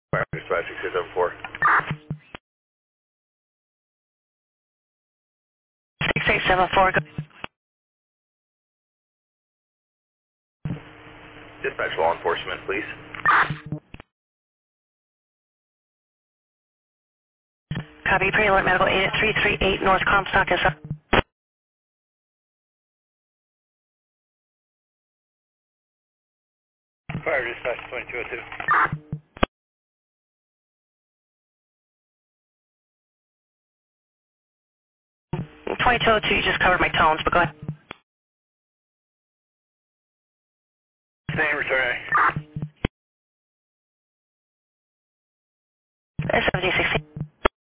Fire dispatch 6674. 6874. Dispatch law enforcement, please. Copy. Pre-alert medical 8 at 338 North Comstock is up. Fire dispatch 2202. 2202, you just covered my tones, but go ahead. Name returning. 7016.